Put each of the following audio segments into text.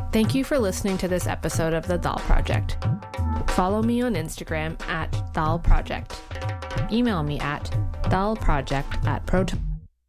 Thank you for listening to this episode of The Dal Project. Follow me on Instagram at Dal Project. Email me at dalproject@proton.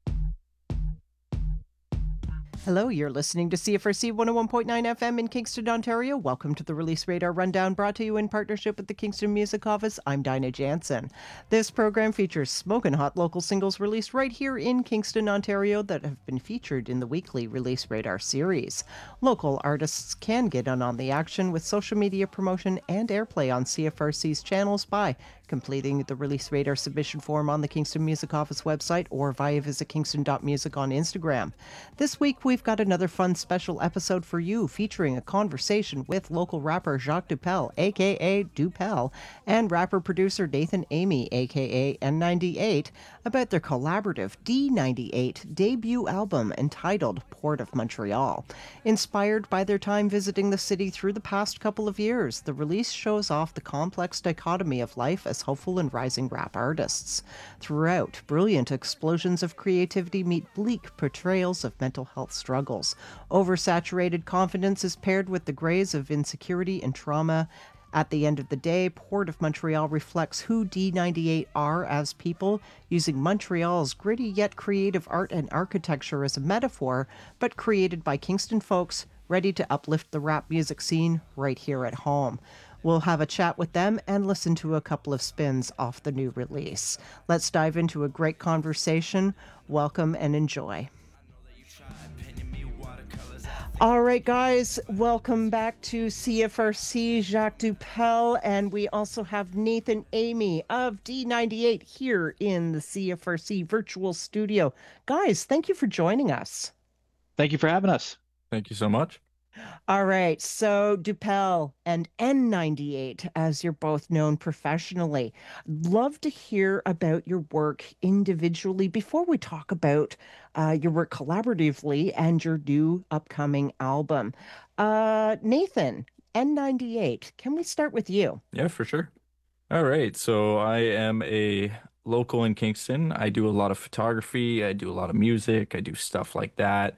Hello, you're listening to CFRC 101.9 FM in Kingston, Ontario. Welcome to the Release Radar Rundown, brought to you in partnership with the Kingston Music Office. I'm Dinah Jansen. This program features smoking hot local singles released right here in Kingston, Ontario that have been featured in the weekly Release Radar series. Local artists can get in on the action with social media promotion and airplay on CFRC's channels by completing the Release Radar submission form on the Kingston Music Office website or via visitkingston.music on Instagram. This week, we've got another fun special episode for you featuring a conversation with local rapper Jacques Dupel, aka Dupel, and rapper-producer Nathan Amy, aka N98, about their collaborative D98 debut album entitled Port of Montreal. Inspired by their time visiting the city through the past couple of years, the release shows off the complex dichotomy of life as hopeful and rising rap artists. Throughout, brilliant explosions of creativity meet bleak portrayals of mental health struggles. Oversaturated confidence is paired with the grays of insecurity and trauma. At the end of the day, Port of Montreal reflects who D98 are as people, using Montreal's gritty yet creative art and architecture as a metaphor, but created by Kingston folks ready to uplift the rap music scene right here at home. We'll have a chat with them and listen to a couple of spins off the new release. Let's dive into a great conversation. Welcome and enjoy. All right, guys, welcome back to CFRC, Jacques Dupel, and we also have Nathan Amy of D98 here in the CFRC virtual studio. Guys, thank you for joining us. Thank you for having us. Thank you so much. All right, so Dupel and N98, as you're both known professionally. Love to hear about your work individually before we talk about your work collaboratively and your new upcoming album. Nathan, N98, can we start with you? Yeah, for sure. All right, so I am a local in Kingston. I do a lot of photography, I do a lot of music, I do stuff like that.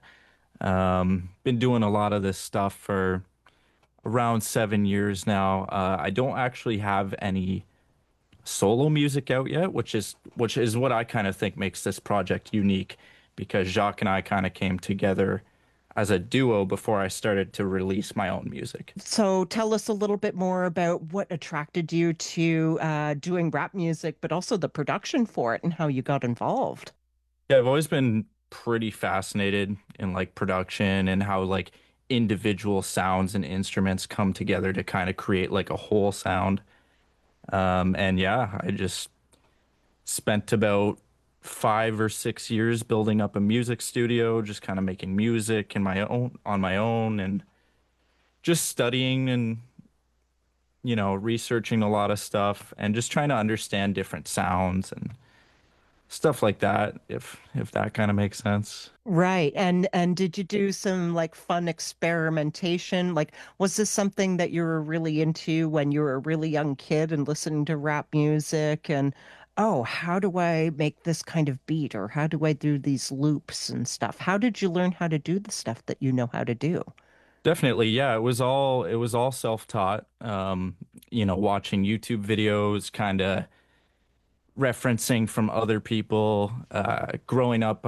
Been doing a lot of this stuff for around 7 years now. I don't actually have any solo music out yet, which is what I kind of think makes this project unique, because Jacques and I kind of came together as a duo before I started to release my own music. So tell us a little bit more about what attracted you to doing rap music, but also the production for it and how you got involved. Yeah, I've always been pretty fascinated in like production and how like individual sounds and instruments come together to kind of create like a whole sound. And yeah, I just spent about 5 or 6 years building up a music studio, just kind of making music on my own, and just studying and researching a lot of stuff and just trying to understand different sounds and stuff like that, if that kind of makes sense. Right. And did you do some like fun experimentation? Like, was this something that you were really into when you were a really young kid and listening to rap music and, oh, how do I make this kind of beat, or how do I do these loops and stuff? How did you learn how to do the stuff that you know how to do? Definitely, yeah. It was all self-taught. Watching YouTube videos, kind of referencing from other people. Growing up,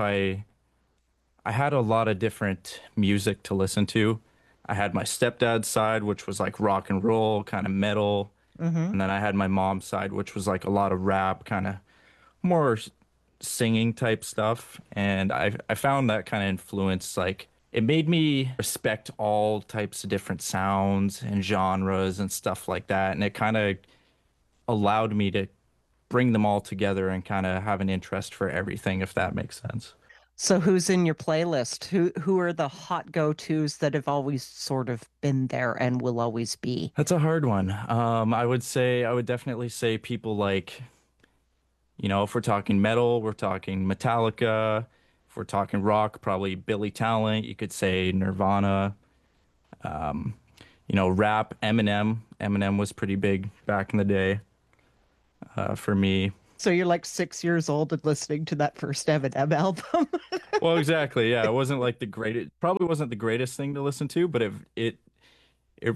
I had a lot of different music to listen to. I had my stepdad's side, which was like rock and roll, kind of metal. Mm-hmm. And then I had my mom's side, which was like a lot of rap, kind of more singing type stuff. And I found that kind of influence, like, it made me respect all types of different sounds and genres and stuff like that. And it kind of allowed me to bring them all together and kind of have an interest for everything, if that makes sense. So who's in your playlist? Who are the hot go-tos that have always sort of been there and will always be? That's a hard one. I would definitely say people like, if we're talking metal, we're talking Metallica. If we're talking rock, probably Billy Talent. You could say Nirvana. Rap, Eminem. Eminem was pretty big back in the day, for me. So you're like 6 years old and listening to that first Eminem album. Well, exactly. Yeah, it wasn't like the greatest, probably wasn't the greatest thing to listen to, but it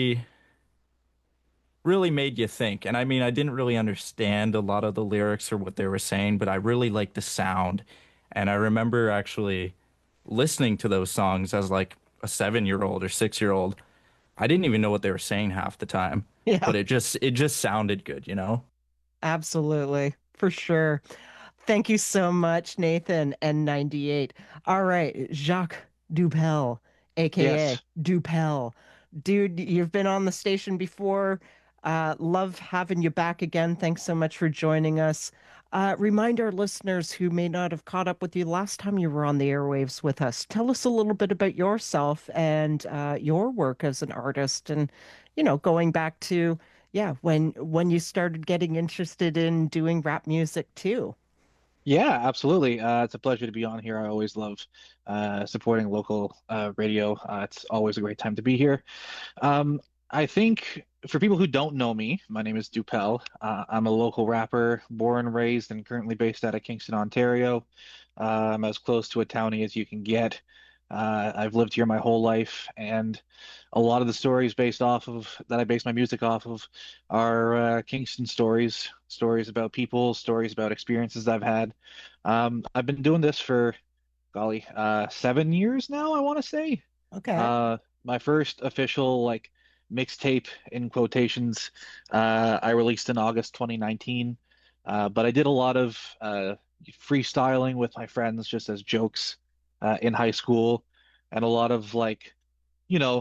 really made you think. And I mean, I didn't really understand a lot of the lyrics or what they were saying, but I really liked the sound. And I remember actually listening to those songs as like a 7 year old or 6 year old. I didn't even know what they were saying half the time, Yeah, but it just sounded good, you know? absolutely. For sure. Thank you so much, Nathan N98. All right, Jacques Dupel, aka Yes. Dupel. Dude, you've been on the station before. Love having you back again. Thanks so much for joining us. Remind our listeners who may not have caught up with you last time you were on the airwaves with us. Tell us a little bit about yourself and your work as an artist, and going back to when you started getting interested in doing rap music too. Yeah, absolutely. It's a pleasure to be on here. I always love supporting local radio. It's always a great time to be here. Um, I think for people who don't know me, my name is Dupel. I'm a local rapper, born, raised, and currently based out of Kingston, Ontario. I'm as close to a townie as you can get. I've lived here my whole life, and a lot of the stories based off of that I base my music off of are Kingston stories, stories about people, stories about experiences I've had. I've been doing this for, golly, 7 years now, I want to say. Okay. Uh, my first official like mixtape in quotations, I released in August 2019. But I did a lot of freestyling with my friends just as jokes in high school, and a lot of like, you know,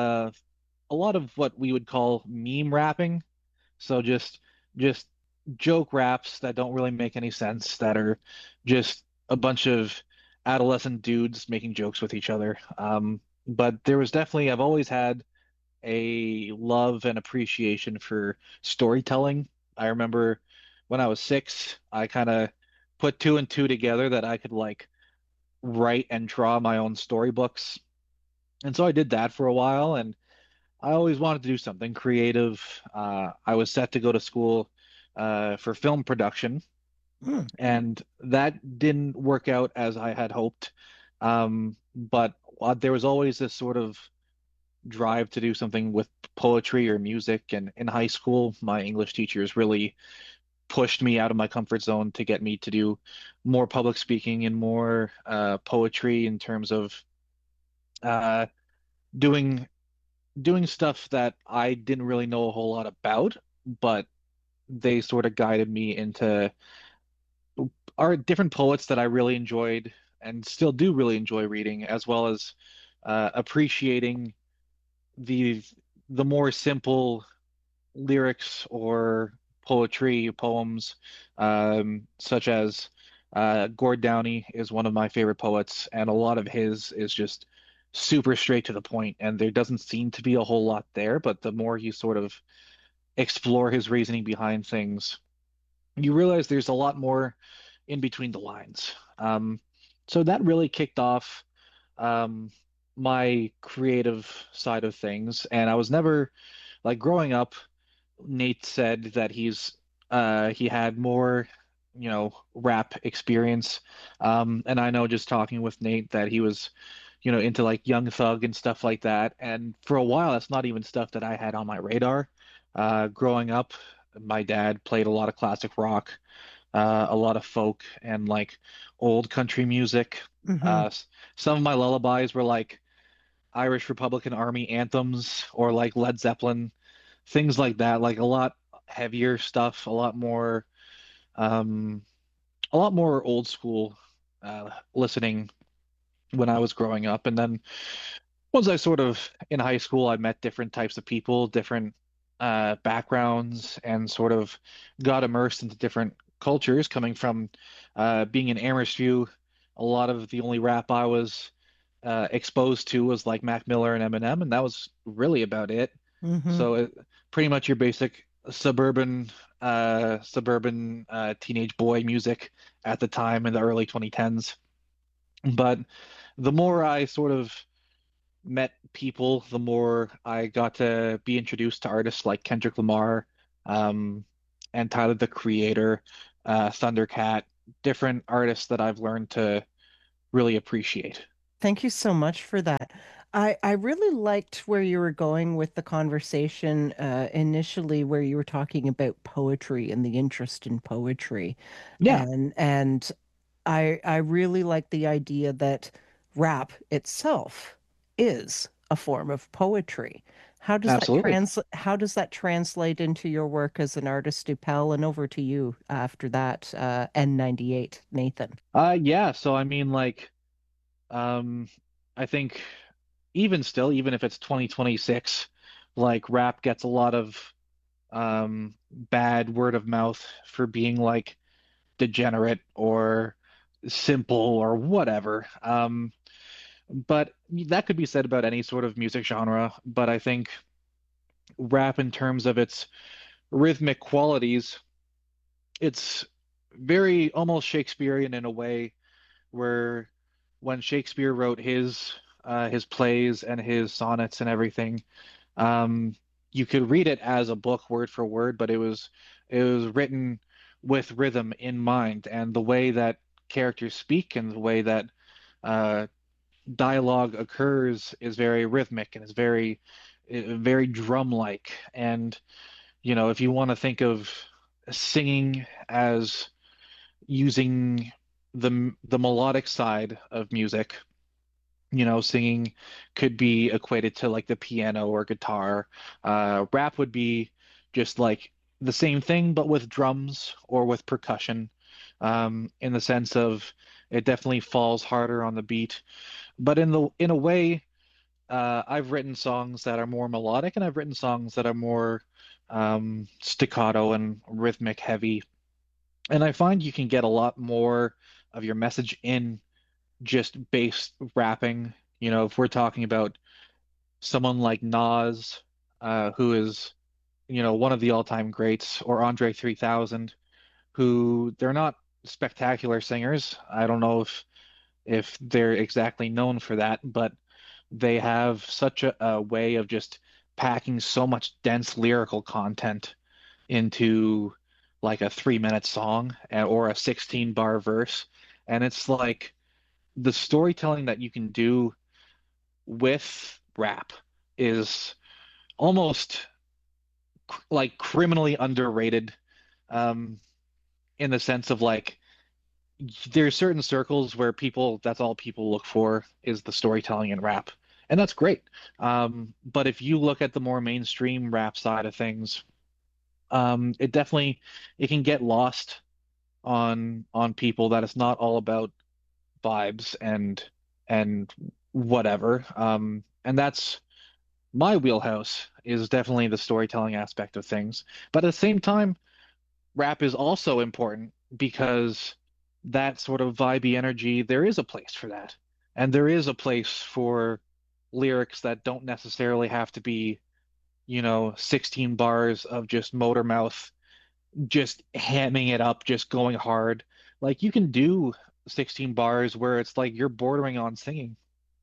a lot of what we would call meme rapping. So just joke raps that don't really make any sense, that are just a bunch of adolescent dudes making jokes with each other. But there was definitely, I've always had a love and appreciation for storytelling. I remember when I was 6, I kind of put two and two together that I could like write and draw my own storybooks. And so I did that for a while, and I always wanted to do something creative. I was set to go to school for film production, Hmm. and that didn't work out as I had hoped. But there was always this sort of drive to do something with poetry or music. And in high school, my English teachers really pushed me out of my comfort zone to get me to do more public speaking and more poetry in terms of uh, doing doing stuff that I didn't really know a whole lot about, but they sort of guided me into art, different poets that I really enjoyed and still do really enjoy reading, as well as appreciating the the more simple lyrics or poetry, poems, such as Gord Downie is one of my favorite poets, and a lot of his is just super straight to the point, and there doesn't seem to be a whole lot there, but the more you sort of explore his reasoning behind things, you realize there's a lot more in between the lines. So that really kicked off um, my creative side of things, and I was never like growing up. Nate said that he had more, rap experience. And I know just talking with Nate that he was, into like Young Thug and stuff like that. And for a while, that's not even stuff that I had on my radar. Growing up, my dad played a lot of classic rock, a lot of folk and like old country music. Hmm. Uh, some of my lullabies were like Irish Republican Army anthems or like Led Zeppelin, things like that, like a lot heavier stuff, um, a lot more old school listening when I was growing up. And then once I sort of in high school, I met different types of people, different backgrounds, and sort of got immersed into different cultures. Coming from being in Amherst, a lot of the only rap I was exposed to was like Mac Miller and Eminem, and that was really about it. Hmm. So pretty much your basic suburban teenage boy music at the time in the early 2010s. But the more I sort of met people, the more I got to be introduced to artists like Kendrick Lamar, um, and Tyler the Creator. Thundercat, different artists that I've learned to really appreciate. Thank you so much for that. I really liked where you were going with the conversation initially, where you were talking about poetry and the interest in poetry. Yeah, And I really like the idea that rap itself is a form of poetry. absolutely. How does that translate into your work as an artist, Dupel? And over to you after that, N98, Nathan. Yeah, so I mean, like, um, I think even still, even if it's 2026, like rap gets a lot of bad word of mouth for being like degenerate or simple or whatever. But that could be said about any sort of music genre. But I think rap, in terms of its rhythmic qualities, it's very almost Shakespearean in a way where when Shakespeare wrote his plays and his sonnets and everything, um, you could read it as a book word for word, but it was written with rhythm in mind, and the way that characters speak and the way that uh, dialogue occurs is very rhythmic and is very drum-like. And if you want to think of singing as using the melodic side of music, singing could be equated to like the piano or guitar. Rap would be just like the same thing, but with drums or with percussion, in the sense of it definitely falls harder on the beat. But in a way, I've written songs that are more melodic, and I've written songs that are more staccato and rhythmic heavy. And I find you can get a lot more of your message in just bass rapping. If we're talking about someone like Nas, who is, one of the all-time greats, or Andre 3000, who they're not spectacular singers. I don't know if they're exactly known for that, but they have such a way of just packing so much dense lyrical content into like a 3-minute song or a 16 bar verse. And it's like the storytelling that you can do with rap is almost like criminally underrated, um, in the sense of like there's certain circles where people, that's all people look for is the storytelling in rap. And that's great. But if you look at the more mainstream rap side of things, it can get lost on people that it's not all about vibes and whatever. And that's my wheelhouse, is definitely the storytelling aspect of things. But at the same time, rap is also important because that sort of vibey energy, there is a place for that. And there is a place for lyrics that don't necessarily have to be, 16 bars of just motor mouth, just hamming it up, just going hard. Like you can do 16 bars where it's like you're bordering on singing.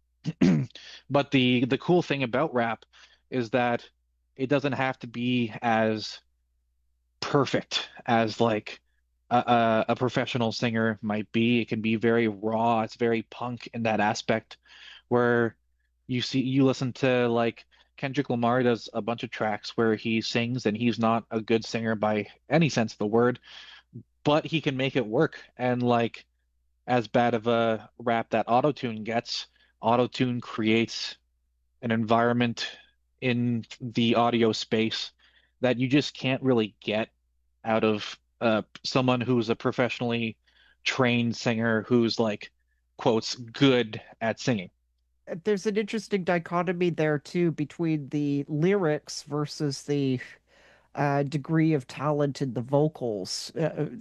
But the cool thing about rap is that it doesn't have to be as perfect as like a professional singer might be. It can be very raw. It's very punk in that aspect, where you listen to like Kendrick Lamar does a bunch of tracks where he sings and he's not a good singer by any sense of the word, but he can make it work. And like as bad of a rap that autotune gets, autotune creates an environment in the audio space that you just can't really get out of someone who's a professionally trained singer who's like quotes good at singing. There's an interesting dichotomy there too between the lyrics versus the degree of talent in the vocals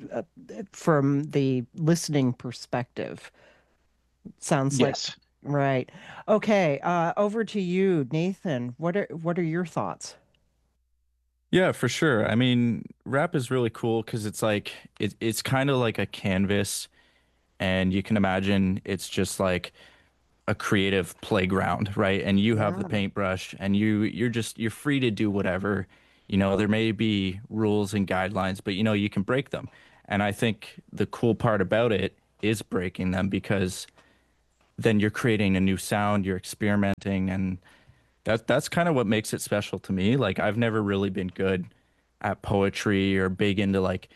from the listening perspective. Sounds like Yes. right. Okay, over to you, Nathan. What are your thoughts? Yeah, for sure. I mean, rap is really cool because it's like it's kind of like a canvas, and you can imagine it's just like a creative playground, right? And you have the Yeah. paintbrush, and you're free to do whatever. There may be rules and guidelines, but you can break them. And I think the cool part about it is breaking them because then you're creating a new sound, you're experimenting, and that's kind of what makes it special to me. Like I've never really been good at poetry or big into like,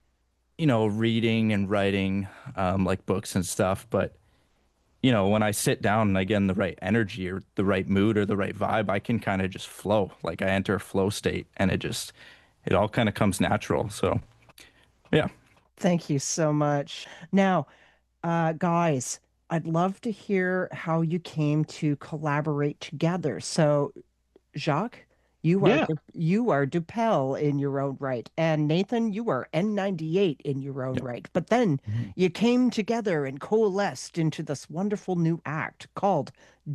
reading and writing like books and stuff, but when I sit down and I get in the right energy or the right mood or the right vibe, I can kind of just flow. Like I enter a flow state and it all kind of comes natural. So, yeah. Thank you so much. Now, guys, I'd love to hear how you came to collaborate together. So, Jacques, Yeah. You are Dupel in your own right, and Nathan, you are N98 in your own Yep. right. But then Mhm. you came together and coalesced into this wonderful new act called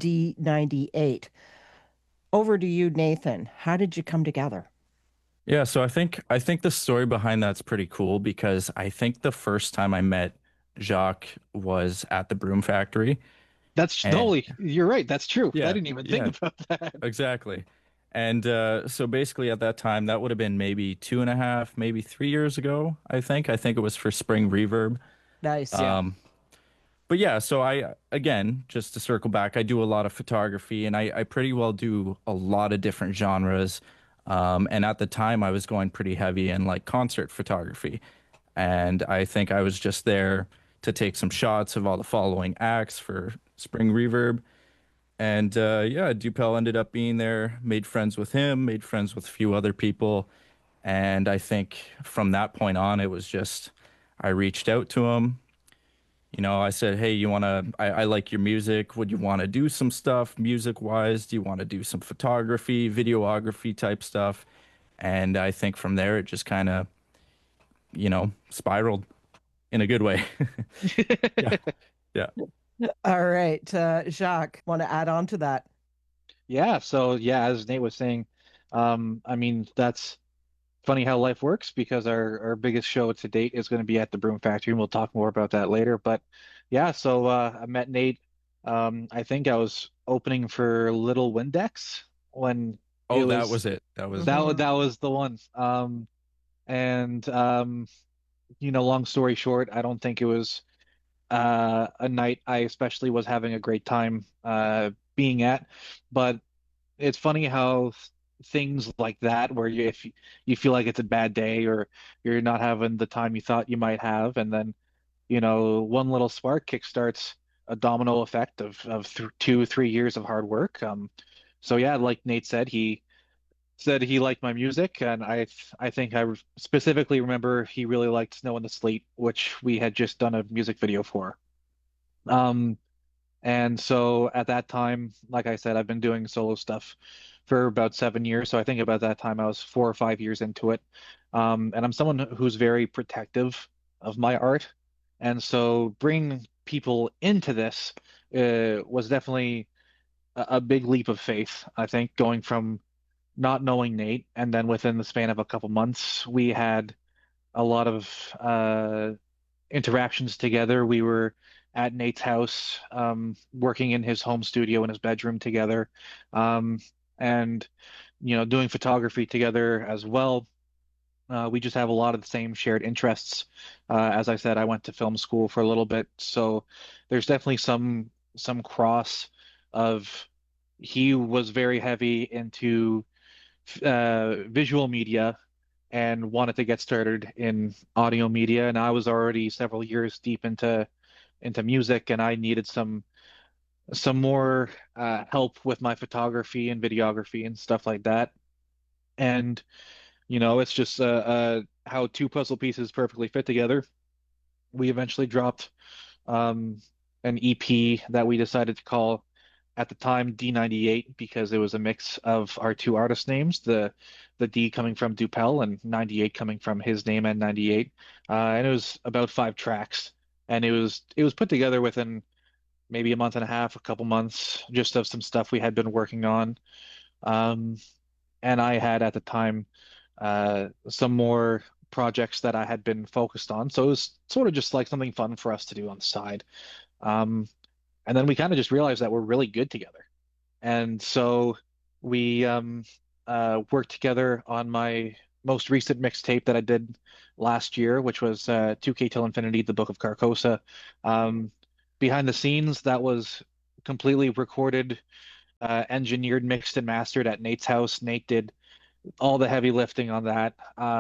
D98. Over to you, Nathan. How did you come together? Yeah, so I think the story behind that's pretty cool because I think the first time I met Jacques was at the Broom Factory. That's And holy. You're right. That's true. I yeah, didn't even think yeah, about that. exactly. And so basically at that time, that would have been maybe 2.5, maybe 3 years ago, I think. I think it was for Spring Reverb. Nice, yeah. Um, but yeah, so again, just to circle back, I do a lot of photography and I pretty well do a lot of different genres. And at the time, I was going pretty heavy in like concert photography. And I think I was just there to take some shots of all the following acts for Spring Reverb. And yeah, Dupel ended up being there, made friends with him, made friends with a few other people. And I think from that point on, it was just, I reached out to him. I said, hey, I like your music. Would you want to do some stuff music wise? Do you want to do some photography, videography type stuff? And I think from there, it just kind of, spiraled in a good way. Yeah. Yeah. All right, Jacques, want to add on to that? Yeah. So yeah, as Nate was saying, I mean, that's funny how life works because our biggest show to date is going to be at the Broom Factory, and we'll talk more about that later. But yeah, so I met Nate. I think I was opening for Little Windex when it Oh, that was was it. That was, Mhm. that was the one. And long story short, I don't think it was a night I especially was having a great time being at, but it's funny how things like that, where if you feel like it's a bad day or you're not having the time you thought you might have, and then one little spark kickstarts a domino effect of th 2 3 years of hard work. So yeah, like Nate said, he said he liked my music, and I think specifically remember he really liked Snow in the Sleet, which we had just done a music video for. Um, and so at that time, like I said, I've been doing solo stuff for about 7 years. So I think about that time I was 4 or 5 years into it. And I'm someone who's very protective of my art. And so bringing people into this was definitely a big leap of faith, I think, going from not knowing Nate. And then within the span of a couple months, we had a lot of interactions together. We were at Nate's house, working in his home studio in his bedroom together, and doing photography together as well. We just have a lot of the same shared interests. As I said, I went to film school for a little bit, so there's definitely some cross of he was very heavy into visual media and wanted to get started in audio media, and I was already several years deep into music, and I needed some more help with my photography and videography and stuff like that. And it's just how two puzzle pieces perfectly fit together. We eventually dropped um, an EP that we decided to call at the time D98 because it was a mix of our two artist names, the D coming from Dupel and 98 coming from his name and 98. And it was about 5 tracks. And it was put together within maybe a month and a half, a couple months, just of some stuff we had been working on. Um, and I had at the time some more projects that I had been focused on. So it was sort of just like something fun for us to do on the side. Um, and then we kind of just realized that we're really good together. And so we worked together on my most recent mixtape that I did last year, which was 2K Till Infinity, The Book of Carcosa. Um, Behind the scenes, that was completely recorded, engineered, mixed, and mastered at Nate's house. Nate did all the heavy lifting on that.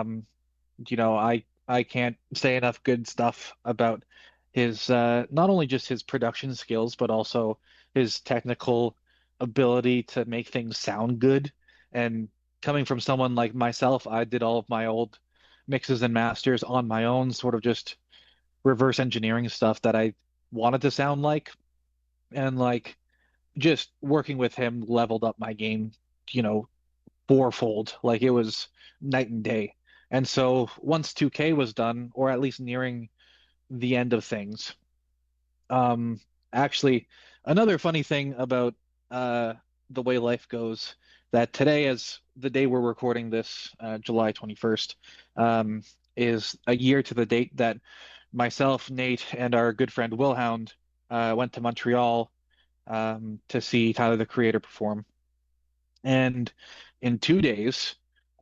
I can't say enough good stuff about his not only just his production skills, but also his technical ability to make things sound good. And coming from someone like myself, I did all of my old mixes and masters on my own, sort of just reverse engineering stuff that I wanted to sound like. And like just working with him leveled up my game, you know, fourfold. Like it was night and day. And so once 2K was done, or at least nearing the end of things, um, actually, another funny thing about uh, the way life goes, that today is the day we're recording this, July 21st, um, is a year to the date that myself, Nate, and our good friend Wilhound went to Montreal to see Tyler the Creator perform. And in 2 days,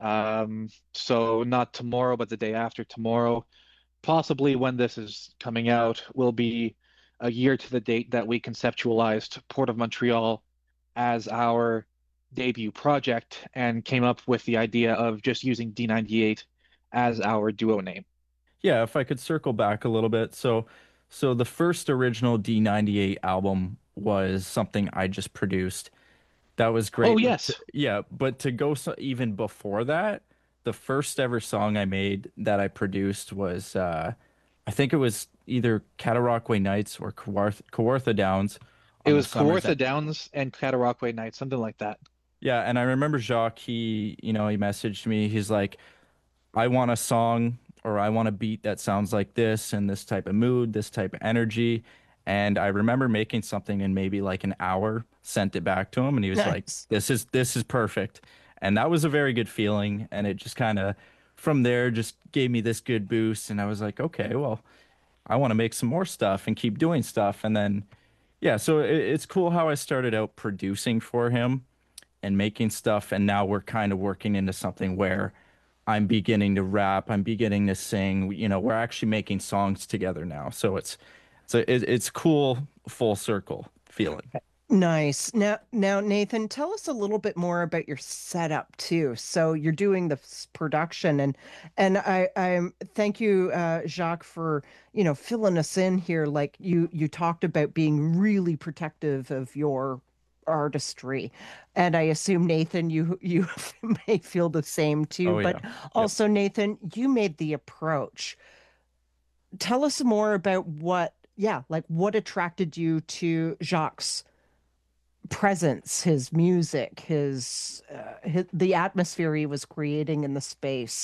so not tomorrow, but the day after tomorrow, possibly when this is coming out, will be a year to the date that we conceptualized Port of Montreal as our debut project and came up with the idea of just using D98 as our duo name. Yeah, if I could circle back a little bit. So the first original D98 album was something I just produced. That was Oh, great. yes. Yeah, but to go even before that, the first ever song I made that I produced was I think it was either Cataraqui Nights or Kawartha Downs It on the was Summers. Kawartha Downs and Cataraqui Nights, something like that. Yeah, and I remember Jacques, he messaged me. He's like, I want a song or I want a beat that sounds like this and this type of mood, this type of energy. And I remember making something in maybe like an hour, sent it back to him, and he was like, Nice. this is perfect. And that was a very good feeling. And it just kind of from there just gave me this good boost. And I was like, okay, well, I want to make some more stuff and keep doing stuff. And then yeah, so it's cool how I started out producing for him and making stuff, and now we're kind of working into something where I'm beginning to rap, I'm beginning to sing. We're actually making songs together now, so it's cool, full circle feeling. Nice. Now, Nathan, tell us a little bit more about your setup too. So you're doing the production, and I thank you, Jacques, for filling us in here. Like you talked about being really protective of your artistry, and I assume Nathan, you may feel the same too. Oh yeah. But Yep. also, Nathan, you made the approach. Tell us more about yeah, like what attracted you to Jacques' presence, his music, the atmosphere he was creating in the space.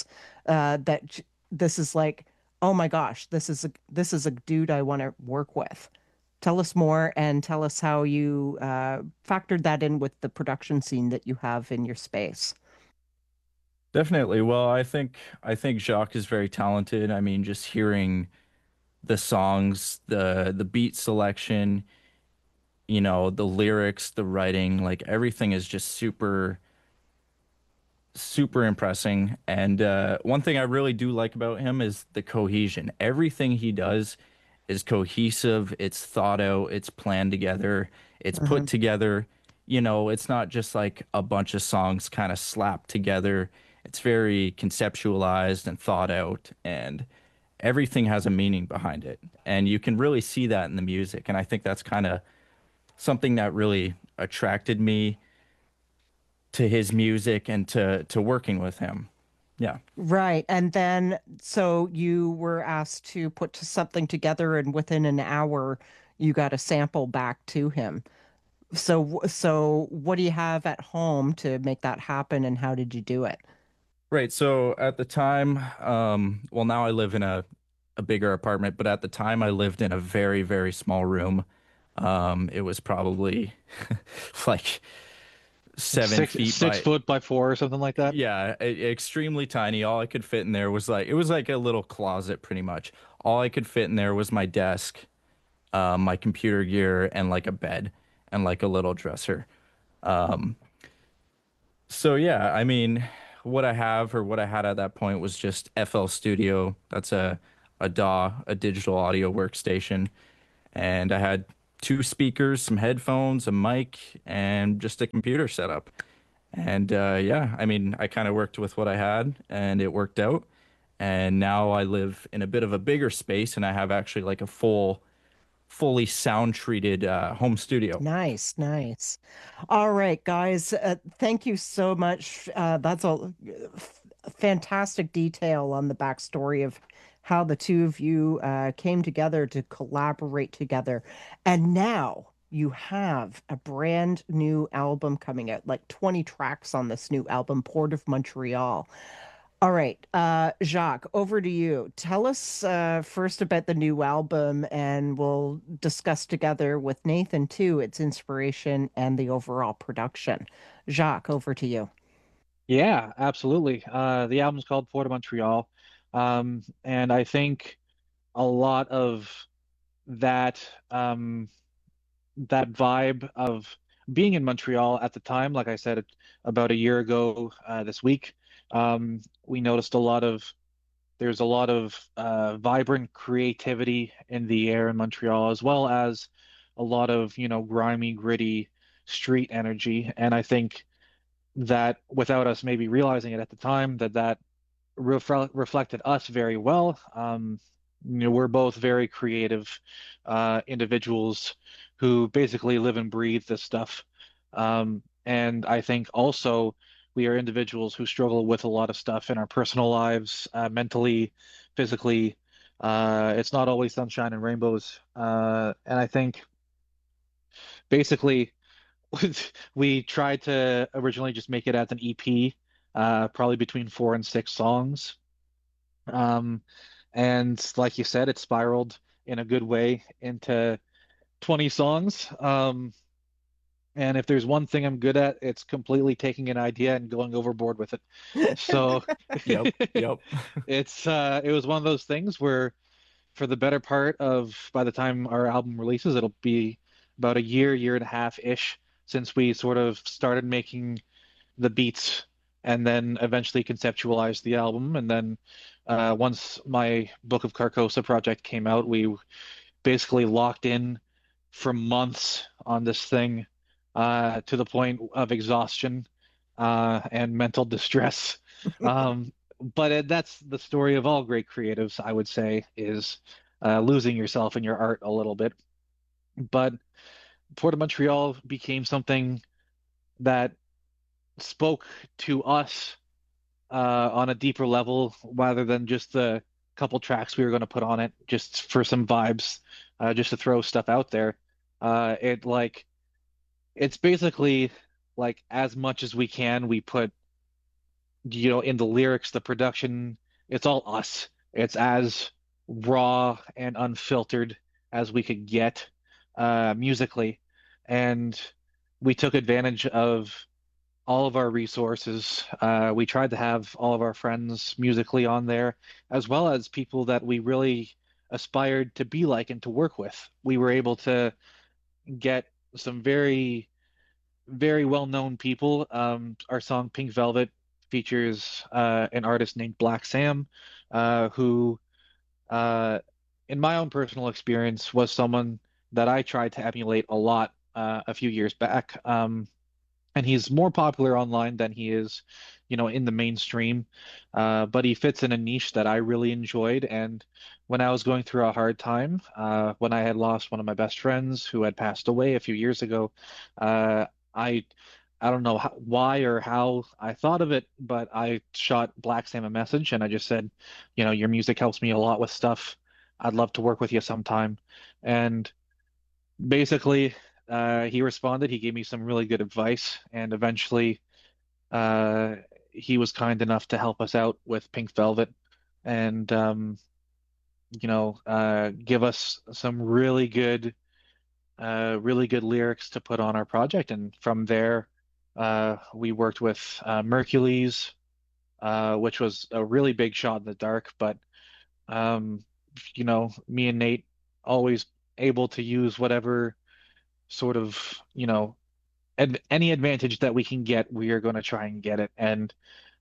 This is like, oh my gosh, this is a dude I want to work with. Tell us more and tell us how you factored that in with the production scene that you have in your space. Definitely. Well, I think Jacques is very talented. I mean, just hearing the songs, the beat selection, the lyrics, the writing, like everything is just super super impressing. And one thing I really do like about him is the cohesion. Everything he does is cohesive, it's thought out, it's planned together, it's put Uh-huh. together. It's not just like a bunch of songs kind of slapped together. It's very conceptualized and thought out, and everything has a meaning behind it. And you can really see that in the music. And I think that's kind of something that really attracted me to his music and to working with him. Yeah. Right. And then, so you were asked to put something together, and within an hour, you got a sample back to him. So what do you have at home to make that happen, and how did you do it? Right. So at the time, well, now I live in a bigger apartment, but at the time I lived in a very, very small room. It was probably like seven Six feet six by, foot by four or something like that. yeah, extremely tiny. All I could fit in there was like, it was like a little closet pretty much. All I could fit in there was my desk, my computer gear, and like a bed and like a little dresser. Um, So yeah, I mean, what I have or what I had at that point was just FL Studio. That's a DAW, a digital audio workstation, and I had two speakers, some headphones, a mic, and just a computer setup. And yeah, I mean, I kind of worked with what I had, and it worked out. And now I live in a bit of a bigger space, and I have actually like a fully sound treated home studio. Nice, nice. All right, guys. Thank you so much. That's a fantastic detail on the backstory of how the two of you came together to collaborate together. And now you have a brand new album coming out, like 20 tracks on this new album, Port of Montreal. All right, Jacques, over to you. Tell us first about the new album, and we'll discuss together with Nathan too its inspiration and the overall production. Jacques, over to you. Yeah, absolutely. The album's called Port of Montreal. And I think a lot of that that vibe of being in Montreal at the time, like I said, about a year ago this week, we noticed there's a lot of vibrant creativity in the air in Montreal, as well as a lot of, grimy, gritty street energy. And I think that without us maybe realizing it at the time, that reflected us very well. We're both very creative individuals who basically live and breathe this stuff. And I think also we are individuals who struggle with a lot of stuff in our personal lives, mentally, physically. It's not always sunshine and rainbows. And I think basically we tried to originally just make it as an EP, probably between 4 and 6 songs. Um, and like you said, it spiraled in a good way into 20 songs. And if there's one thing I'm good at, it's completely taking an idea and going overboard with it. So Yep, yep. it was one of those things where for the better part of by the time our album releases, it'll be about a year and a half ish since we sort of started making the beats and then eventually conceptualized the album. And then once my Book of Carcosa project came out, we basically locked in for months on this thing to the point of exhaustion and mental distress. But that's the story of all great creatives, I would say, is losing yourself in your art a little bit. But Port of Montreal became something that spoke to us on a deeper level rather than just the couple tracks we were going to put on it just for some vibes, just to throw stuff out there. It's basically like as much as we can, we put, in the lyrics, the production, it's all us. It's as raw and unfiltered as we could get musically. And we took advantage of all of our resources. We tried to have all of our friends musically on there, as well as people that we really aspired to be like and to work with. We were able to get some very, very well-known people. Our song Pink Velvet features an artist named Black Sam, who, uh, in my own personal experience, was someone that I tried to emulate a lot a few years back. And he's more popular online than he is, in the mainstream. But he fits in a niche that I really enjoyed. And when I was going through a hard time, when I had lost one of my best friends who had passed away a few years ago, I don't know why or how I thought of it, but I shot Black Sam a message and I just said, your music helps me a lot with stuff. I'd love to work with you sometime. And basically, he responded. He gave me some really good advice, and eventually, uh, he was kind enough to help us out with Pink Velvet, and give us some really good lyrics to put on our project. And from there, we worked with Mercules, which was a really big shot in the dark, but um, me and Nate always able to use whatever sort of, any advantage that we can get, we are going to try and get it. And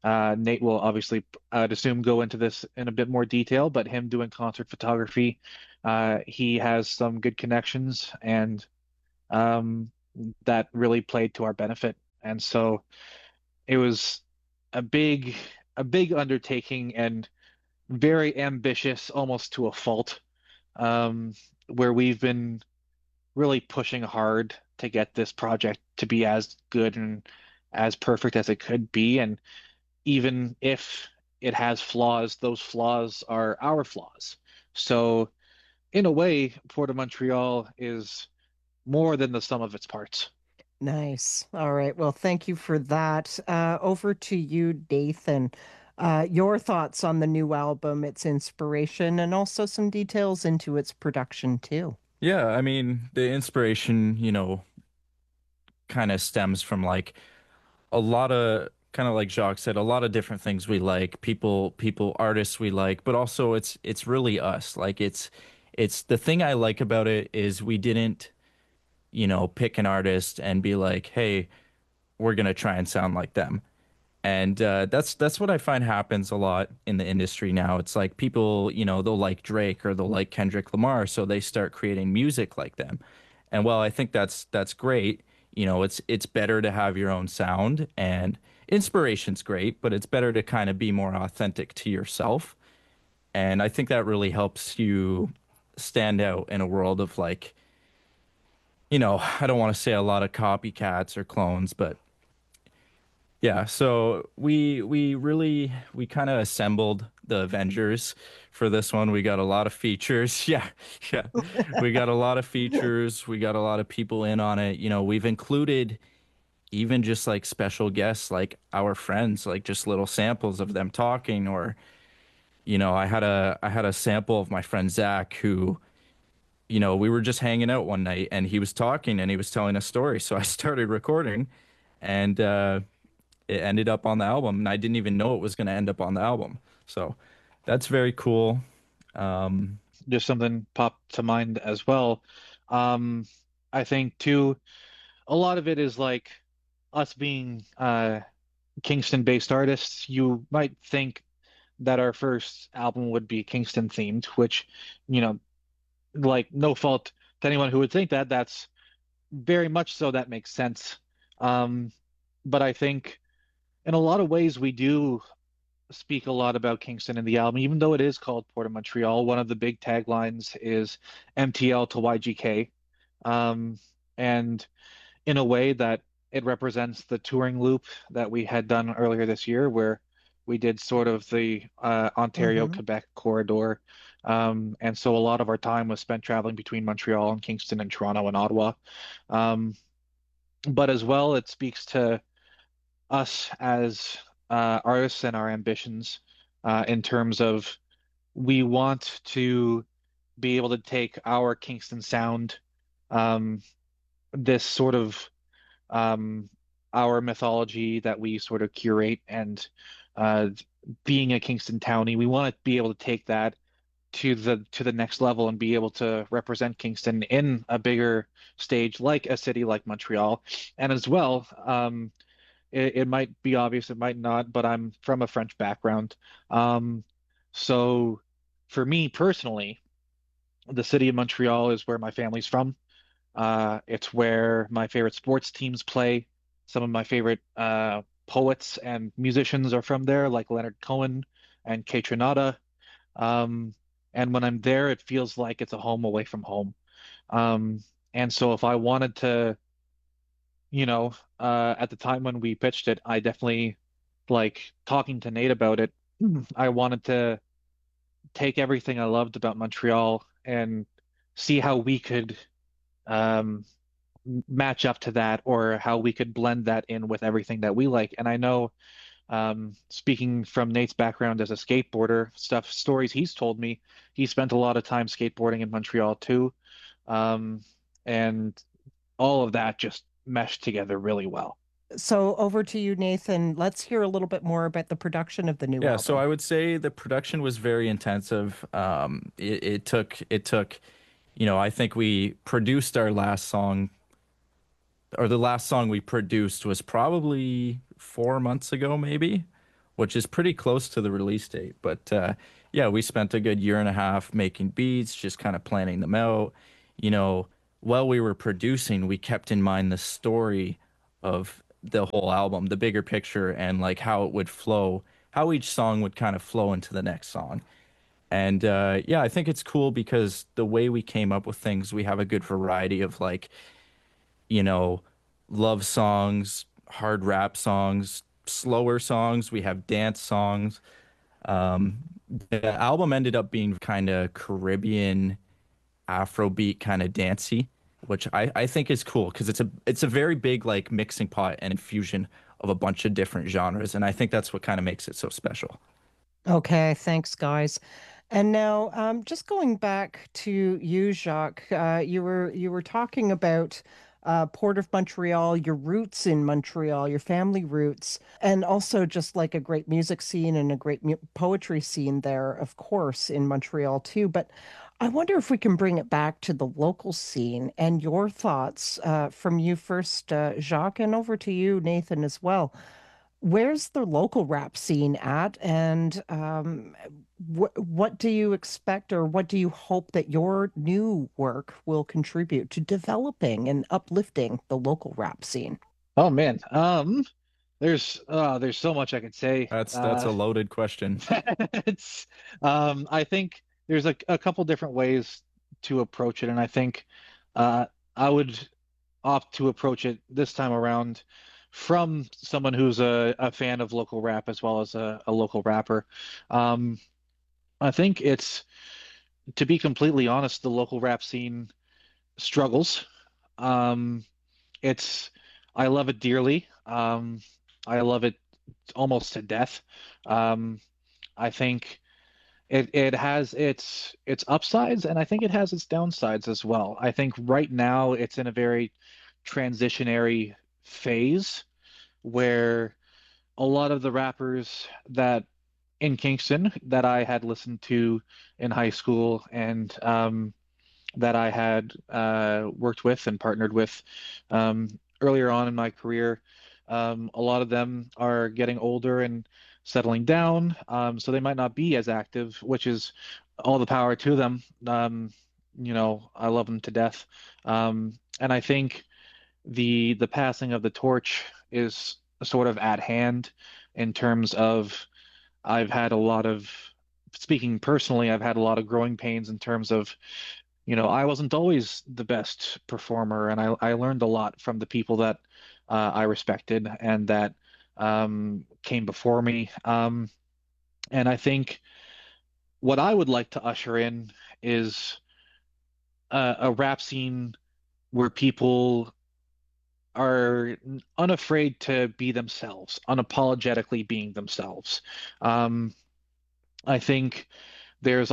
Nate will obviously, I'd assume, go into this in a bit more detail, but him doing concert photography, he has some good connections, and um, that really played to our benefit. And so it was a big, a big undertaking and very ambitious, almost to a fault, um, where we've been really pushing hard to get this project to be as good and as perfect as it could be. And even if it has flaws, those flaws are our flaws. So in a way, Port of Montreal is more than the sum of its parts. Nice. All right. Well, thank you for that. Over to you, Dathan. Your thoughts on the new album, its inspiration, and also some details into its production, too. Yeah, I mean, the inspiration, kind of stems from like a lot of kind of like Jacques said, a lot of different things we like, artists we like, but also it's really us. Like it's the thing I like about it is we didn't, pick an artist and be like, "Hey, we're gonna try and sound like them." And that's what I find happens a lot in the industry now. It's like people, they'll like Drake or they'll like Kendrick Lamar, so they start creating music like them. And while I think that's great, it's better to have your own sound and inspiration's great, but it's better to kind of be more authentic to yourself. And I think that really helps you stand out in a world of like, I don't want to say a lot of copycats or clones, but yeah, so we kind of assembled the Avengers for this one. We got a lot of features. Yeah, yeah. We got a lot of features. We got a lot of people in on it. We've included even just like special guests like our friends, like just little samples of them talking or I had a sample of my friend Zach who we were just hanging out one night and he was talking and he was telling a story. So I started recording and it ended up on the album, and I didn't even know it was going to end up on the album. So that's very cool. Um, Just something popped to mind as well. Um, I think too, a lot of it is like us being Kingston-based artists. You might think that our first album would be Kingston themed, which, you know, like no fault to anyone who would think that. That's very much so that makes sense. Um, but I think in a lot of ways we do speak a lot about Kingston in the album, even though it is called Port of Montreal. One of the big taglines is MTL to YGK. Um, and in a way that it represents the touring loop that we had done earlier this year, where we did sort of the Mm-hmm. Ontario-Quebec corridor. And so a lot of our time was spent traveling between Montreal and Kingston and Toronto and Ottawa. Um, but as well, it speaks to us as artists and our ambitions in terms of we want to be able to take our Kingston sound, um, this sort of um, our mythology that we sort of curate, and uh, being a Kingston townie, we want to be able to take that to the next level and be able to represent Kingston in a bigger stage, like a city like Montreal, and as well. It might be obvious, it might not, but I'm from a French background. Um, so for me personally, the city of Montreal is where my family's from. It's where my favorite sports teams play. Some of my favorite poets and musicians are from there, like Leonard Cohen and Kate Renata. Um, and when I'm there, it feels like it's a home away from home. Um, and so if I wanted to, at the time when we pitched it, I definitely like talking to Nate about it. I wanted to take everything I loved about Montreal and see how we could um, match up to that, or how we could blend that in with everything that we like. And I know, speaking from Nate's background as a skateboarder, stories he's told me, he spent a lot of time skateboarding in Montreal too. Um, and all of that just meshed together really well. So over to you, Nathan. Let's hear a little bit more about the production of the new yeah, so album. I would say the production was very intensive. It took, I think we produced our last song, or the last song we produced was probably 4 months ago, maybe, which is pretty close to the release date. But yeah, we spent a good year and a half making beats, just kind of planning them out. You know, while we were producing, we kept in mind the story of the whole album, the bigger picture, and like how it would flow, how each song would kind of flow into the next song. And yeah, I think it's cool because the way we came up with things, we have a good variety of like, you know, love songs, hard rap songs, slower songs. We have dance songs. Um, the album ended up being kind of Caribbean, Afrobeat kind of dancey, which I think is cool because it's a very big like mixing pot and infusion of a bunch of different genres, and I think that's what kind of makes it so special. Okay, thanks, guys. And now, just going back to you, Jacques, you were talking about Port of Montreal, your roots in Montreal, your family roots, and also just like a great music scene and a great poetry scene there, of course, in Montreal too. But I wonder if we can bring it back to the local scene and your thoughts from you first, Jacques, and over to you, Nathan, as well. Where's the local rap scene at, and what do you expect, or what do you hope that your new work will contribute to developing and uplifting the local rap scene? Oh man, there's so much I could say. That's a loaded question. It's I think there's a couple different ways to approach it, and I think I would opt to approach it this time around from someone who's a fan of local rap as well as a local rapper. Um, I think it's, to be completely honest, the local rap scene struggles. Um, it's I love it dearly. I love it almost to death. Um, I think it has its upsides, and I think it has its downsides as well. I think right now it's in a very transitionary phase where a lot of the rappers that in Kingston that I had listened to in high school and that I had worked with and partnered with earlier on in my career. A lot of them are getting older and settling down, so they might not be as active, which is all the power to them. I love them to death, and I think the passing of the torch is sort of at hand in terms of I've had a lot of speaking personally, I've had a lot of growing pains in terms of I wasn't always the best performer, and I learned a lot from the people that I respected and that came before me. And I think what I would like to usher in is a rap scene where people are unafraid to be themselves, unapologetically being themselves. Um, I think there's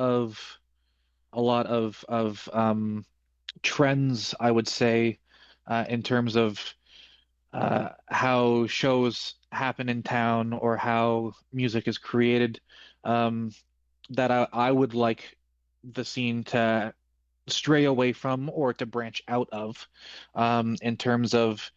a lot of trends, I would say, in terms of how shows happen in town or how music is created, um, that I would like the scene to stray away from or to branch out of, in terms of,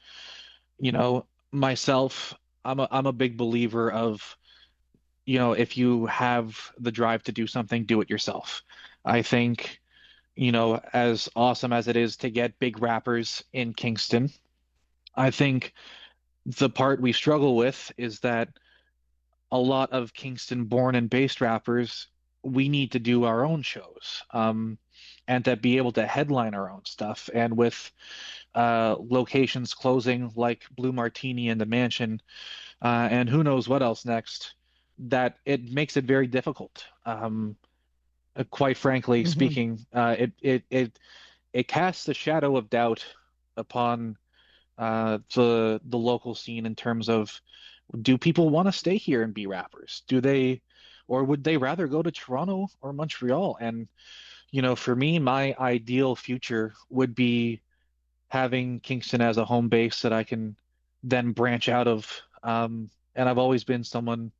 myself. I'm a big believer of, if you have the drive to do something, do it yourself. I think, as awesome as it is to get big rappers in Kingston, I think the part we struggle with is that a lot of Kingston born and based rappers, we need to do our own shows, and to be able to headline our own stuff. And with locations closing like Blue Martini and the Mansion, and who knows what else next, that it makes it very difficult. Quite frankly Hmm. speaking, it casts a shadow of doubt upon the local scene in terms of, do people want to stay here and be rappers? Do they, or would they rather go to Toronto or Montreal? And for me, my ideal future would be having Kingston as a home base that I can then branch out of. And I've always been someone,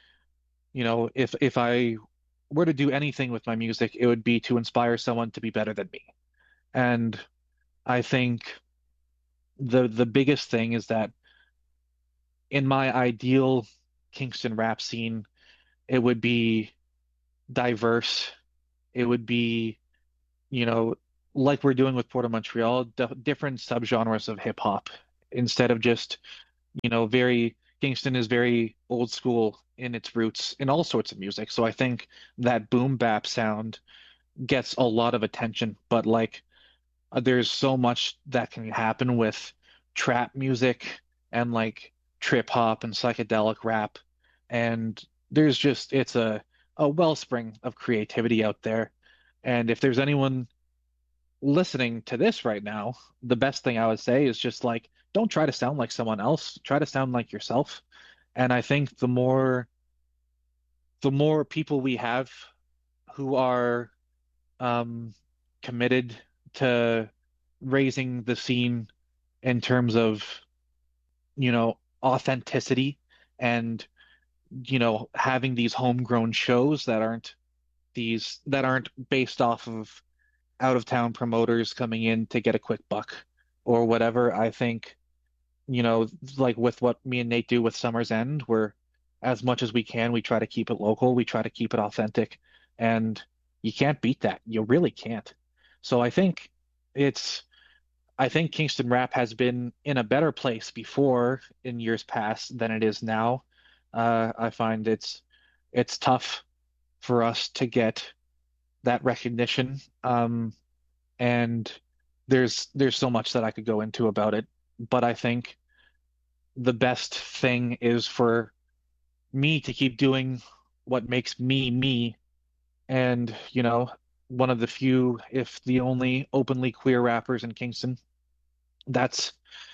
if I were to do anything with my music, it would be to inspire someone to be better than me. And I think the biggest thing is that in my ideal Kingston rap scene, it would be diverse. It would be, you know, like we're doing with Port of Montreal, different subgenres of hip hop instead of just, very Kingston is very old school in its roots in all sorts of music. So I think that boom bap sound gets a lot of attention, but like there's so much that can happen with trap music and like trip hop and psychedelic rap. And there's just, it's a wellspring of creativity out there. And if there's anyone listening to this right now, the best thing I would say is just like, don't try to sound like someone else. Try to sound like yourself. And I think the more people we have who are um, committed to raising the scene in terms of, authenticity and, having these homegrown shows that aren't based off of out of town promoters coming in to get a quick buck or whatever. I think, like with what me and Nate do with Summer's End, where as much as we can, we try to keep it local, we try to keep it authentic, and you can't beat that. You really can't. So it's, I think Kingston Rap has been in a better place before in years past than it is now. I find it's tough for us to get that recognition. And there's so much that I could go into about it, but I think the best thing is for me to keep doing what makes me me. And, one of the few, if the only openly queer rappers in Kingston, that's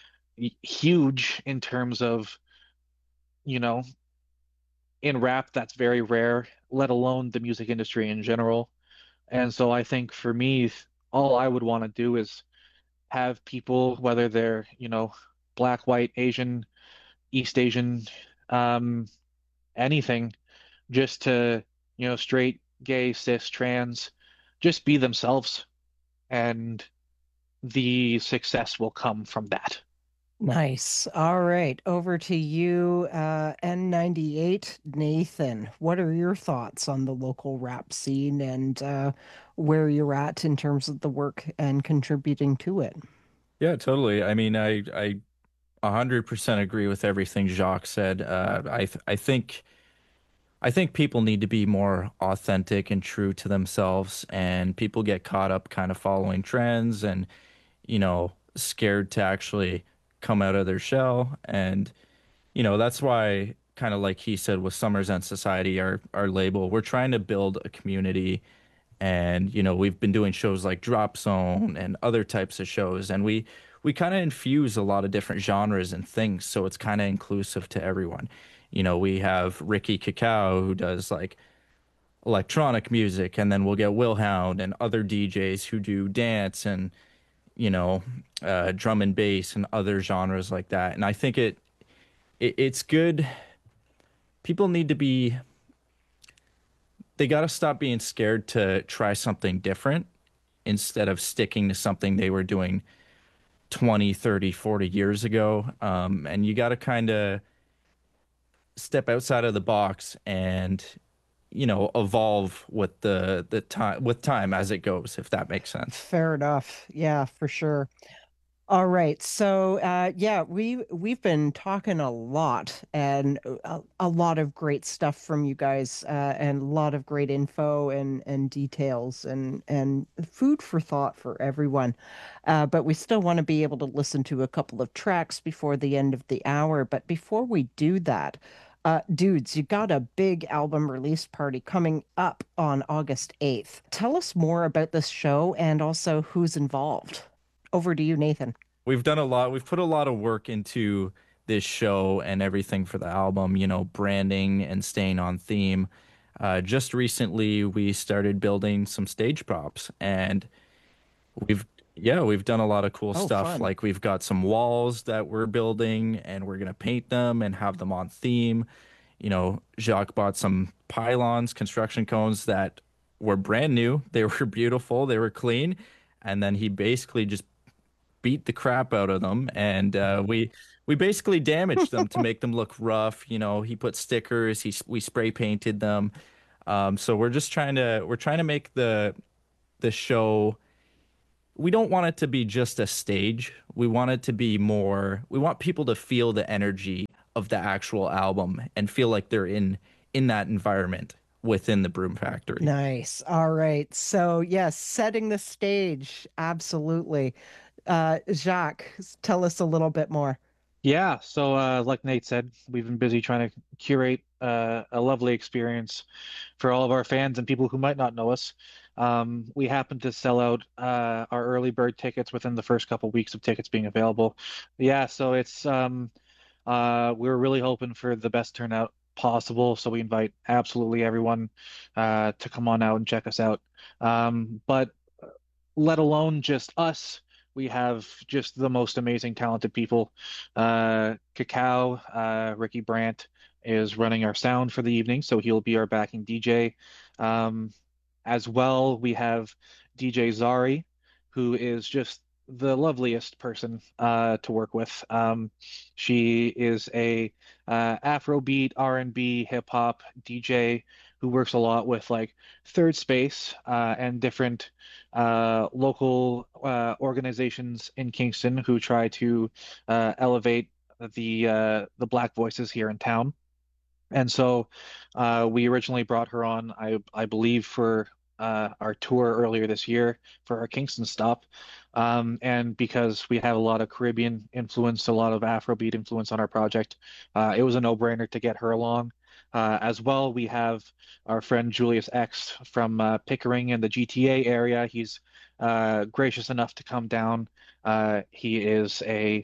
huge in terms of, you know, in rap, that's very rare, let alone the music industry in general. And so I think for me, all I would want to do is have people, whether they're, black, white, Asian, East Asian, um, anything, just to, straight, gay, cis, trans, just be themselves, and the success will come from that. Nice. All right. Over to you, N98, Nathan. What are your thoughts on the local rap scene and where you're at in terms of the work and contributing to it? Yeah, totally. I mean, I 100% agree with everything Jacques said. I think people need to be more authentic and true to themselves, and people get caught up kind of following trends and, scared to actually come out of their shell. And, that's why, kind of like he said with Summers End Society, our label, we're trying to build a community. And, we've been doing shows like Drop Zone and other types of shows, and we kind of infuse a lot of different genres and things, so it's kind of inclusive to everyone. We have Ricky Cacao who does like electronic music, and then we'll get Will Hound and other DJs who do dance and, drum and bass and other genres like that. And I think it's good. People need to be, they got to stop being scared to try something different instead of sticking to something they were doing 20, 30, 40 years ago. And you got to kind of step outside of the box and, evolve with the time, with time as it goes, if that makes sense. Fair enough. Yeah, for sure. All right. So, yeah, we've been talking a lot and a lot of great stuff from you guys, and a lot of great info and details and food for thought for everyone. But we still want to be able to listen to a couple of tracks before the end of the hour. But before we do that, dudes, you got a big album release party coming up on August 8th. Tell us more about this show and also who's involved. Over to you, Nathan. We've done a lot. We've put a lot of work into this show and everything for the album, branding and staying on theme. Just recently, we started building some stage props, and we've done a lot of cool stuff. Fun. Like we've got some walls that we're building, and we're gonna paint them and have them on theme. Jacques bought some pylons, construction cones that were brand new. They were beautiful. They were clean, and then he basically just beat the crap out of them, and we basically damaged them to make them look rough. You know, he put stickers, we spray painted them. So we're trying to make the show. We don't want it to be just a stage. We want it to be more. We want people to feel the energy of the actual album and feel like they're in that environment within the Broom Factory. Nice. All right. So, yes, setting the stage. Absolutely. Jacques, tell us a little bit more. Yeah, so like Nate said, we've been busy trying to curate a lovely experience for all of our fans and people who might not know us. We happened to sell out our early bird tickets within the first couple weeks of tickets being available. Yeah, so it's we were really hoping for the best turnout possible, so we invite absolutely everyone to come on out and check us out. But let alone just us. We have just the most amazing, talented people. Cacao, Ricky Brandt is running our sound for the evening, so he'll be our backing DJ. Um, as well, we have DJ Zari, who is just the loveliest person to work with. She is a Afrobeat, R&B, hip hop DJ who works a lot with like Third Space and different local organizations in Kingston who try to elevate the Black voices here in town. And so we originally brought her on, I believe, for our tour earlier this year for our Kingston stop. And because we have a lot of Caribbean influence, a lot of Afrobeat influence on our project, it was a no-brainer to get her along. As well, we have our friend Julius X from Pickering in the GTA area. He's gracious enough to come down. He is a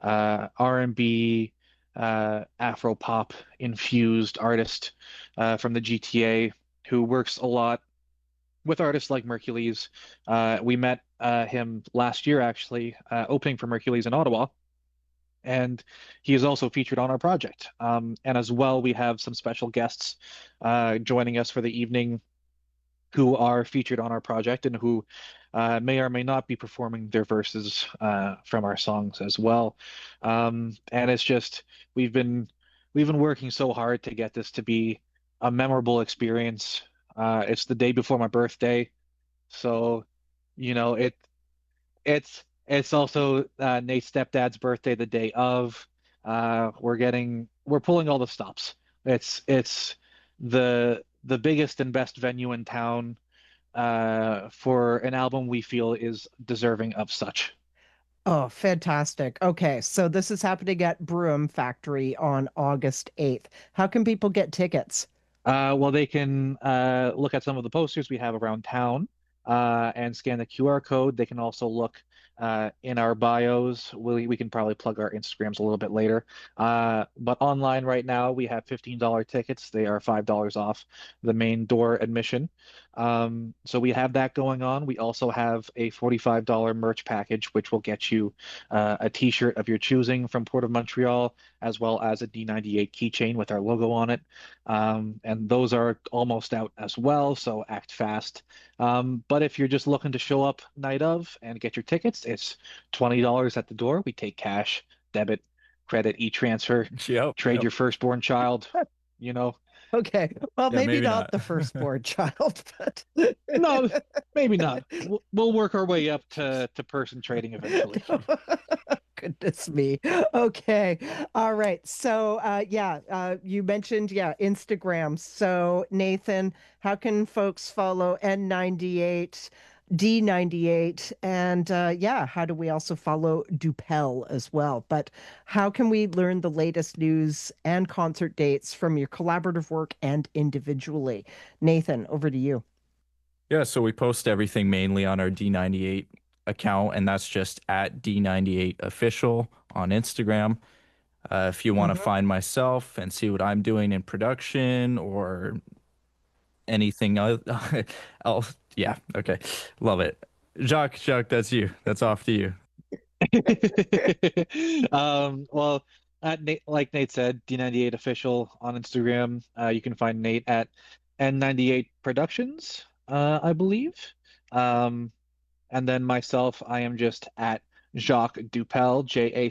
R&B Afro pop infused artist from the GTA who works a lot with artists like Mercules. We met him last year, actually, opening for Mercules in Ottawa, and he is also featured on our project. And as well, we have some special guests joining us for the evening who are featured on our project and who may or may not be performing their verses from our songs as well. And it's just we've been working so hard to get this to be a memorable experience. It's the day before my birthday, so you know it's also Nate's stepdad's birthday the day of. We're pulling all the stops. It's the biggest and best venue in town for an album we feel is deserving of such. Oh, fantastic. Okay, so this is happening at Broom Factory on August 8th. How can people get tickets? Well, they can look at some of the posters we have around town and scan the QR code. They can also look in our bios. We can probably plug our Instagrams a little bit later. But online right now, we have $15 tickets. They are $5 off the main door admission. So we have that going on. We also have a $45 merch package, which will get you a t-shirt of your choosing from Port of Montreal, as well as a D98 keychain with our logo on it. And those are almost out as well, so act fast. But if you're just looking to show up night of and get your tickets, it's $20 at the door. We take cash, debit, credit, e-transfer, Yep, trade yep. your firstborn child, you know. Okay, well, Yeah, maybe maybe not not. the firstborn child, but No, maybe not. We'll work our way up to person trading eventually. Goodness me. Okay. All right. So, you mentioned, Instagram. So, Nathan, how can folks follow N98, D98, and how do we also follow Dupel as well? But how can we learn the latest news and concert dates from your collaborative work and individually? Nathan, over to you. Yeah, so we post everything mainly on our D98 account, and that's just at D98 official on Instagram. If you want to find myself and see what I'm doing in production or anything else, yeah, okay, love it. Jacques, that's you. That's off to you. Well, like Nate said, D98 official on Instagram. You can find Nate at N98 Productions, I believe. Um, and then myself, I am just at Jacques Dupel,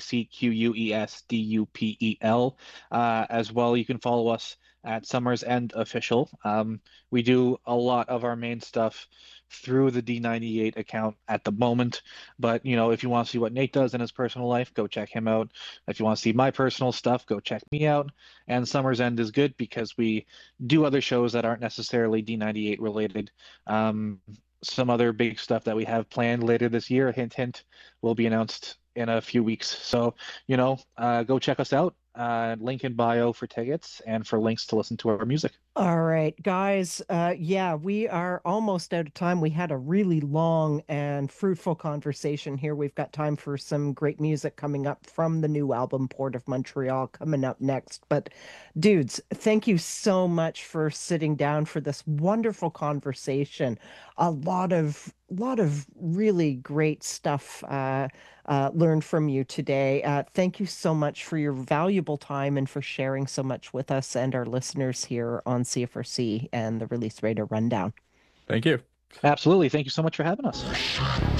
JACQUESDUPEL. As well, you can follow us at Summers End Official. We do a lot of our main stuff through the D98 account at the moment. But, if you want to see what Nate does in his personal life, go check him out. If you want to see my personal stuff, go check me out. And Summers End is good because we do other shows that aren't necessarily D98 related. Some other big stuff that we have planned later this year, hint, hint, will be announced in a few weeks. So, go check us out. Link in bio for tickets and for links to listen to our music. All right, guys. Yeah, we are almost out of time. We had a really long and fruitful conversation here. We've got time for some great music coming up from the new album, Port of Montreal, coming up next. But dudes, thank you so much for sitting down for this wonderful conversation. A lot of really great stuff learned from you today. Thank you so much for your valuable time and for sharing so much with us and our listeners here on CFRC and the Release Radar Rundown. Thank you. Absolutely. Thank you so much for having us.